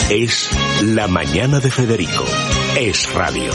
Es La Mañana de Federico. Es radio.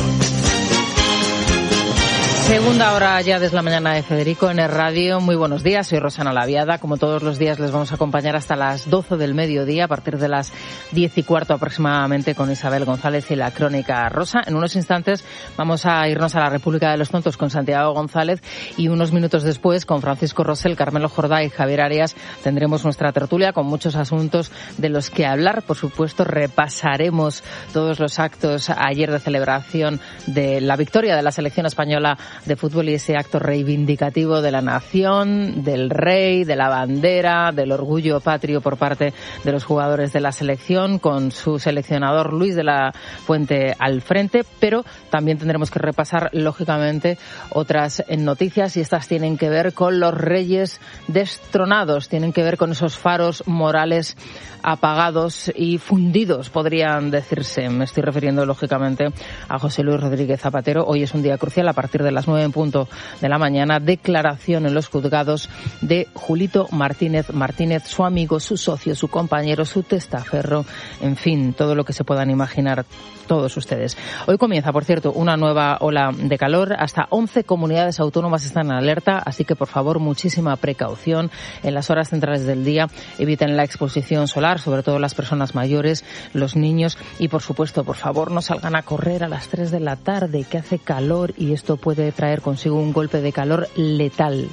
Segunda hora ya desde La Mañana de Federico en el radio. Muy buenos días, soy Rosana Laviada. Como todos los días les vamos a acompañar hasta las 12 del mediodía, a partir de las 10:15 aproximadamente, con Isabel González y la Crónica Rosa. En unos instantes vamos a irnos a la República de los Tontos con Santiago González y unos minutos después, con Francisco Rosell, Carmelo Jordá y Javier Arias, tendremos nuestra tertulia con muchos asuntos de los que hablar. Por supuesto, repasaremos todos los actos ayer de celebración de la victoria de la selección española de fútbol y ese acto reivindicativo de la nación, del rey, de la bandera, del orgullo patrio por parte de los jugadores de la selección, con su seleccionador Luis de la Fuente al frente, pero también tendremos que repasar, lógicamente, otras noticias, y estas tienen que ver con los reyes destronados, tienen que ver con esos faros morales apagados y fundidos, podrían decirse. Me estoy refiriendo, lógicamente, a José Luis Rodríguez Zapatero. Hoy es un día crucial, a partir de las 9 en punto de la mañana, declaración en los juzgados de Julito Martínez, su amigo, su socio, su compañero, su testaferro, en fin, todo lo que se puedan imaginar todos ustedes. Hoy comienza, por cierto, una nueva ola de calor. Hasta 11 comunidades autónomas están en alerta, así que, por favor, muchísima precaución en las horas centrales del día. Eviten la exposición solar, sobre todo las personas mayores, los niños, y, por supuesto, por favor, no salgan a correr a las 3 de la tarde, que hace calor, y esto puede traer consigo un golpe de calor letal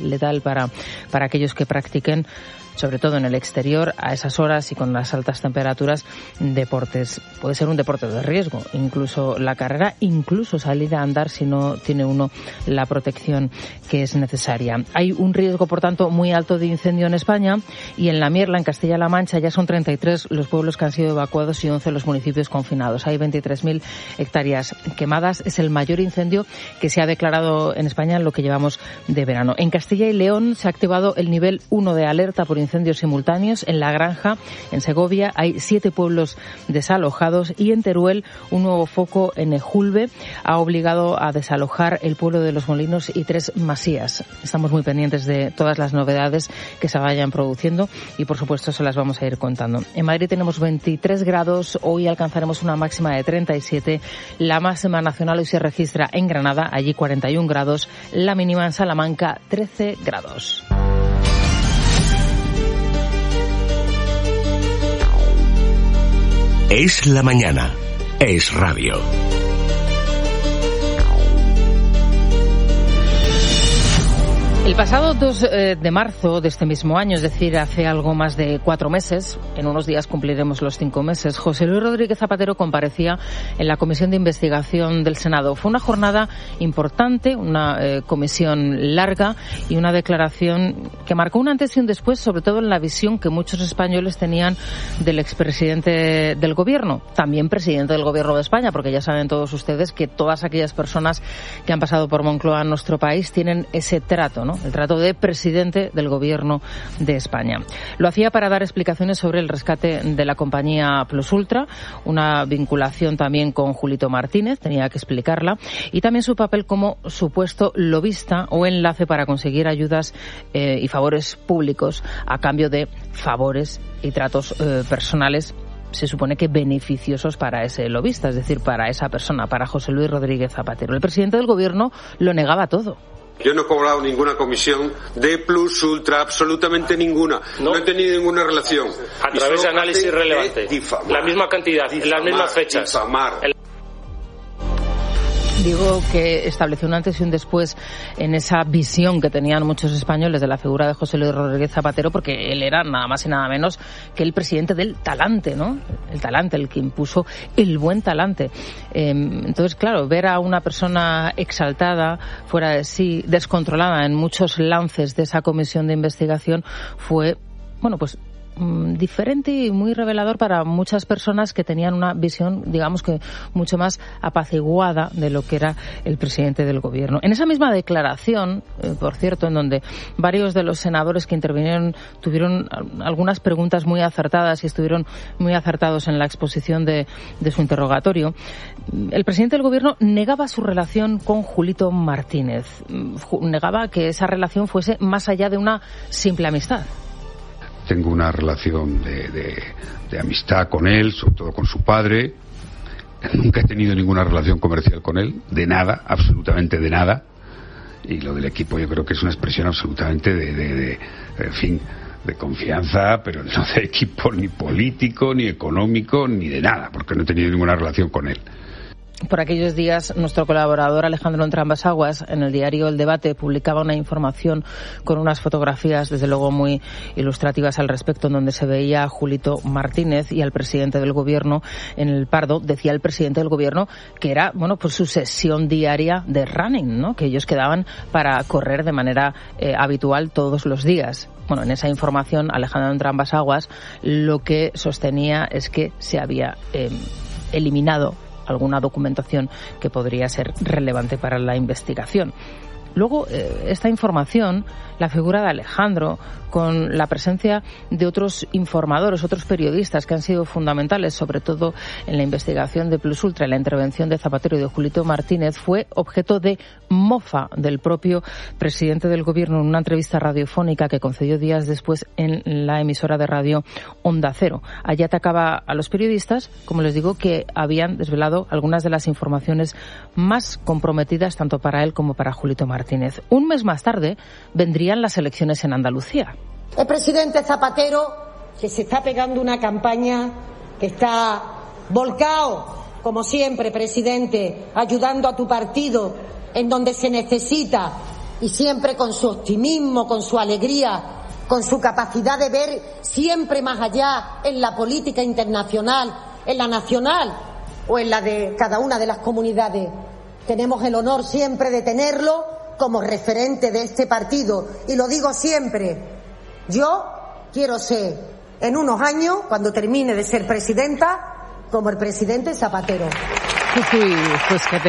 para aquellos que practiquen, sobre todo en el exterior, a esas horas y con las altas temperaturas, deportes. Puede ser un deporte de riesgo, incluso la carrera, incluso salir a andar si no tiene uno la protección que es necesaria. Hay un riesgo, por tanto, muy alto de incendio en España, y en la Mierla, en Castilla-La Mancha, ya son 33 los pueblos que han sido evacuados y 11 los municipios confinados. Hay 23.000 hectáreas quemadas. Es el mayor incendio que se ha declarado en España en lo que llevamos de verano. En Castilla y León se ha activado el nivel 1 de alerta por incendios simultáneos. En La Granja, en Segovia, hay 7 pueblos desalojados, y en Teruel un nuevo foco en Ejulbe ha obligado a desalojar el pueblo de Los Molinos y 3 masías. Estamos muy pendientes de todas las novedades que se vayan produciendo y, por supuesto, se las vamos a ir contando. En Madrid tenemos 23 grados, hoy alcanzaremos una máxima de 37, la máxima nacional hoy se registra en Granada, allí 41 grados, la mínima en Salamanca 13 grados. Es la mañana. Es radio. El pasado 2 de marzo de este mismo año, es decir, hace algo más de 4 meses, en unos días cumpliremos los 5 meses, José Luis Rodríguez Zapatero comparecía en la Comisión de Investigación del Senado. Fue una jornada importante, una comisión larga y una declaración que marcó un antes y un después, sobre todo en la visión que muchos españoles tenían del expresidente del Gobierno, también presidente del Gobierno de España, porque ya saben todos ustedes que todas aquellas personas que han pasado por Moncloa en nuestro país tienen ese trato, ¿no? El trato de presidente del Gobierno de España. Lo hacía para dar explicaciones sobre el rescate de la compañía Plus Ultra, una vinculación también con Julito Martínez, tenía que explicarla, y también su papel como supuesto lobista o enlace para conseguir ayudas y favores públicos a cambio de favores y tratos personales, se supone que beneficiosos para ese lobista, es decir, para esa persona, para José Luis Rodríguez Zapatero. El presidente del Gobierno lo negaba todo. Yo no he cobrado ninguna comisión de Plus Ultra, absolutamente ninguna. No he tenido ninguna relación. A través de análisis relevante. La misma cantidad, las mismas fechas. Digo que estableció un antes y un después en esa visión que tenían muchos españoles de la figura de José Luis Rodríguez Zapatero, porque él era nada más y nada menos que el presidente del talante, ¿no? El talante, el que impuso el buen talante. Entonces, claro, ver a una persona exaltada, fuera de sí, descontrolada en muchos lances de esa comisión de investigación fue, bueno, pues diferente y muy revelador para muchas personas que tenían una visión, digamos que mucho más apaciguada de lo que era el presidente del Gobierno. En esa misma declaración, por cierto, en donde varios de los senadores que intervinieron tuvieron algunas preguntas muy acertadas y estuvieron muy acertados en la exposición de su interrogatorio, el presidente del Gobierno negaba su relación con Julito Martínez, negaba que esa relación fuese más allá de una simple amistad. tengo una relación de amistad con él, sobre todo con su padre. Nunca he tenido ninguna relación comercial con él, de nada, absolutamente de nada. Y lo del equipo yo creo que es una expresión absolutamente en fin, de confianza, pero no de equipo ni político, ni económico, ni de nada, porque no he tenido ninguna relación con él. Por aquellos días, nuestro colaborador Alejandro Entrambas-Aguas, en el diario El Debate, publicaba una información con unas fotografías, desde luego muy ilustrativas al respecto, en donde se veía a Julito Martínez y al presidente del Gobierno en el Pardo. Decía el presidente del Gobierno que era, bueno, pues su sesión diaria de running, ¿no? Que ellos quedaban para correr de manera habitual todos los días. Bueno, en esa información, Alejandro Entrambas-Aguas lo que sostenía es que se había eliminado alguna documentación que podría ser relevante para la investigación. Luego, esta información, la figura de Alejandro, con la presencia de otros informadores, otros periodistas que han sido fundamentales, sobre todo en la investigación de Plus Ultra, en la intervención de Zapatero y de Julito Martínez, fue objeto de mofa del propio presidente del Gobierno en una entrevista radiofónica que concedió días después en la emisora de radio Onda Cero. Allí atacaba a los periodistas, como les digo, que habían desvelado algunas de las informaciones más comprometidas tanto para él como para Julito Martínez. Un mes más tarde vendrían las elecciones en Andalucía. El presidente Zapatero, que se está pegando una campaña, que está volcado, como siempre, presidente, ayudando a tu partido en donde se necesita, y siempre con su optimismo, con su alegría, con su capacidad de ver siempre más allá en la política internacional, en la nacional o en la de cada una de las comunidades. Tenemos el honor siempre de tenerlo como referente de este partido, y lo digo siempre. Yo quiero ser, en unos años, cuando termine de ser presidenta, como el presidente Zapatero. Uy, pues que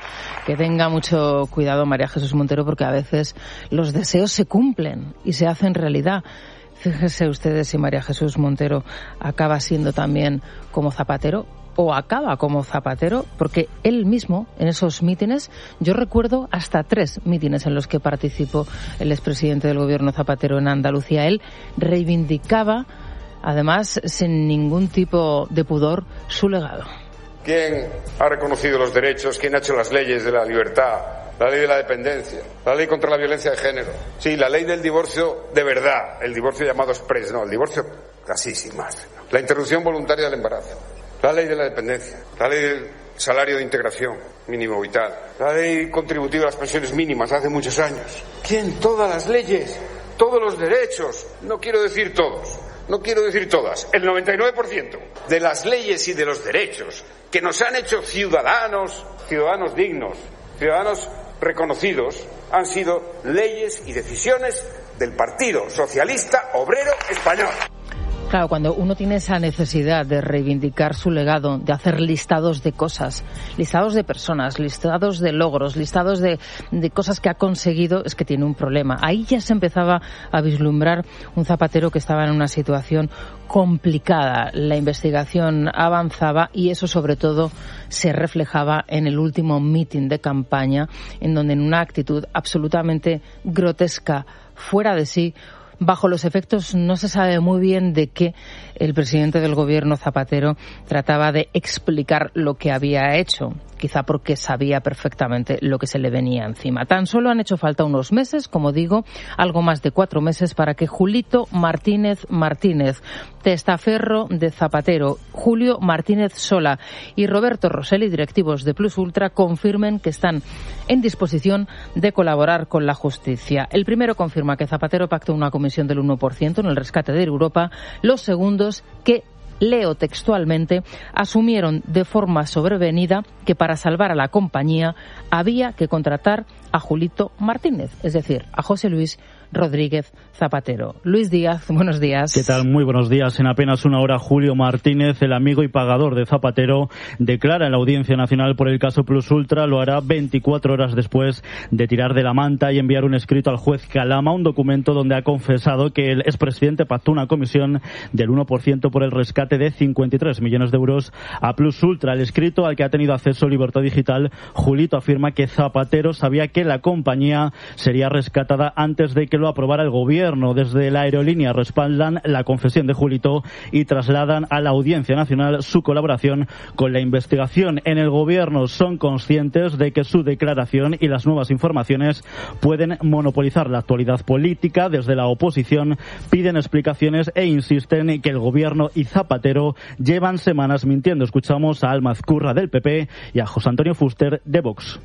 tenga mucho cuidado María Jesús Montero, porque a veces los deseos se cumplen y se hacen realidad. Fíjense ustedes si María Jesús Montero acaba siendo también como Zapatero, o acaba como Zapatero, porque él mismo, en esos mítines, yo recuerdo hasta 3 mítines en los que participó el expresidente del Gobierno Zapatero en Andalucía. Él reivindicaba, además, sin ningún tipo de pudor, su legado. ¿Quién ha reconocido los derechos? ¿Quién ha hecho las leyes de la libertad? La ley de la dependencia, la ley contra la violencia de género. Sí, la ley del divorcio de verdad, el divorcio llamado express, no, el divorcio casi sin más. La interrupción voluntaria del embarazo. La ley de la dependencia, la ley del salario de integración mínimo vital, la ley contributiva de las pensiones mínimas hace muchos años. ¿Quién? Todas las leyes, todos los derechos, no quiero decir todos, no quiero decir todas, el 99% de las leyes y de los derechos que nos han hecho ciudadanos dignos, ciudadanos reconocidos, han sido leyes y decisiones del Partido Socialista Obrero Español. Claro, cuando uno tiene esa necesidad de reivindicar su legado, de hacer listados de cosas, listados de personas, listados de logros, listados de cosas que ha conseguido, es que tiene un problema. Ahí ya se empezaba a vislumbrar un Zapatero que estaba en una situación complicada. La investigación avanzaba y eso sobre todo se reflejaba en el último mitin de campaña, en donde en una actitud absolutamente grotesca, fuera de sí, bajo los efectos, no se sabe muy bien de qué, el presidente del Gobierno Zapatero trataba de explicar lo que había hecho, quizá porque sabía perfectamente lo que se le venía encima. Tan solo han hecho falta unos meses, como digo, algo más de 4 meses, para que Julito Martínez, testaferro de Zapatero, Julio Martínez Sola y Roberto Rosselli, directivos de Plus Ultra, confirmen que están en disposición de colaborar con la justicia. El primero confirma que Zapatero pactó una comisión del 1% en el rescate de Europa. Los segundos, que, leo textualmente, asumieron de forma sobrevenida que para salvar a la compañía había que contratar a Julito Martínez, es decir, a José Luis Rodríguez Zapatero. Luis Díaz, buenos días. ¿Qué tal? Muy buenos días. En apenas una hora, Julio Martínez, el amigo y pagador de Zapatero, declara en la Audiencia Nacional por el caso Plus Ultra. Lo hará 24 horas después de tirar de la manta y enviar un escrito al juez Calama, un documento donde ha confesado que el expresidente pactó una comisión del 1% por el rescate de 53 millones de euros a Plus Ultra. El escrito, al que ha tenido acceso Libertad Digital, Julito afirma que Zapatero sabía que la compañía sería rescatada antes de que lo lo aprobara el Gobierno. Desde la aerolínea respaldan la confesión de Julito y trasladan a la Audiencia Nacional su colaboración con la investigación. En el Gobierno son conscientes de que su declaración y las nuevas informaciones pueden monopolizar la actualidad política. Desde la oposición piden explicaciones e insisten en que el Gobierno y Zapatero llevan semanas mintiendo. Escuchamos a Alma Azcurra del PP y a José Antonio Fuster de Vox.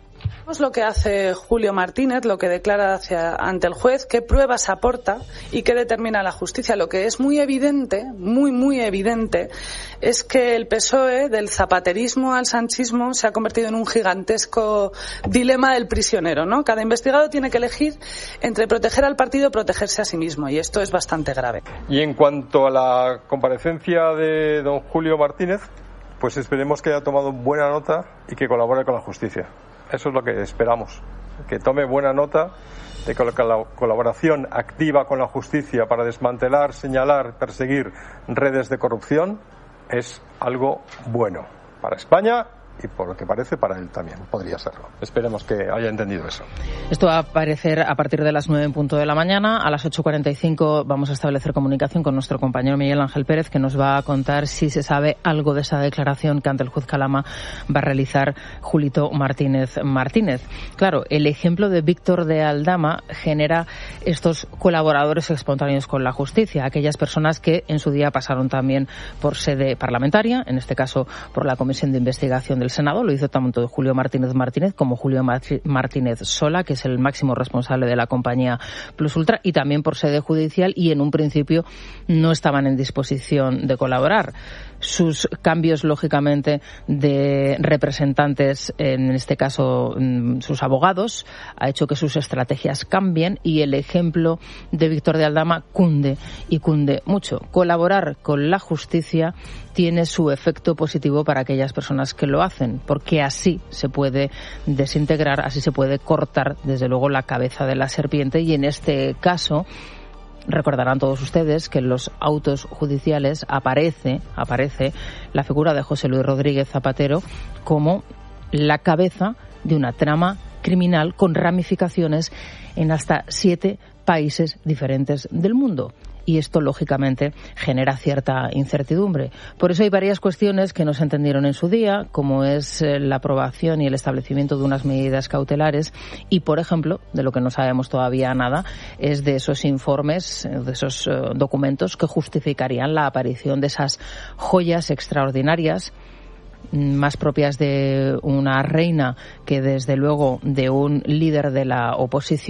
Es lo que hace Julio Martínez, lo que declara ante el juez, qué pruebas aporta y qué determina la justicia. Lo que es muy evidente, muy evidente, es que el PSOE, del zapaterismo al sanchismo, se ha convertido en un gigantesco dilema del prisionero, ¿no? Cada investigado tiene que elegir entre proteger al partido o protegerse a sí mismo, y esto es bastante grave. Y en cuanto a la comparecencia de don Julio Martínez, pues esperemos que haya tomado buena nota y que colabore con la justicia. Eso es lo que esperamos, que tome buena nota de que la colaboración activa con la justicia para desmantelar, señalar, perseguir redes de corrupción es algo bueno para España y, por lo que parece, para él también podría serlo. Esperemos que haya entendido eso. Esto va a aparecer a partir de las 9 en punto de la mañana. A las 8:45 vamos a establecer comunicación con nuestro compañero Miguel Ángel Pérez, que nos va a contar si se sabe algo de esa declaración que ante el juez Calama va a realizar Julito Martínez. Claro, el ejemplo de Víctor de Aldama genera estos colaboradores espontáneos con la justicia, aquellas personas que en su día pasaron también por sede parlamentaria, en este caso por la Comisión de Investigación del Senado. Lo hizo tanto Julio Martínez como Julio Martínez Sola, que es el máximo responsable de la compañía Plus Ultra, y también por sede judicial, y en un principio no estaban en disposición de colaborar. Sus cambios, lógicamente, de representantes, en este caso sus abogados, ha hecho que sus estrategias cambien, y el ejemplo de Víctor de Aldama cunde mucho. Colaborar con la justicia tiene su efecto positivo para aquellas personas que lo hacen, porque así se puede desintegrar, así se puede cortar, desde luego, la cabeza de la serpiente, y en este caso recordarán todos ustedes que en los autos judiciales aparece la figura de José Luis Rodríguez Zapatero como la cabeza de una trama criminal con ramificaciones en hasta 7 países diferentes del mundo. Y esto, lógicamente, genera cierta incertidumbre. Por eso hay varias cuestiones que no se entendieron en su día, como es la aprobación y el establecimiento de unas medidas cautelares. Y, por ejemplo, de lo que no sabemos todavía nada, es de esos informes, de esos documentos que justificarían la aparición de esas joyas extraordinarias, más propias de una reina que, desde luego, de un líder de la oposición.